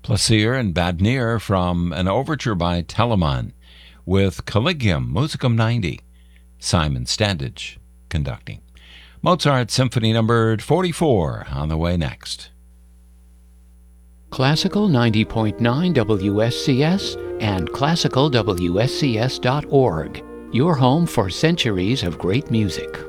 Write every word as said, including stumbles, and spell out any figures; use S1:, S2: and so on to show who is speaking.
S1: Plaisir and Badnir from an overture by Telemann with Collegium Musicum ninety, Simon Standage conducting. Mozart Symphony Number forty-four on the way next.
S2: Classical ninety point nine W S C S and classical W S C S dot org, your home for centuries of great music.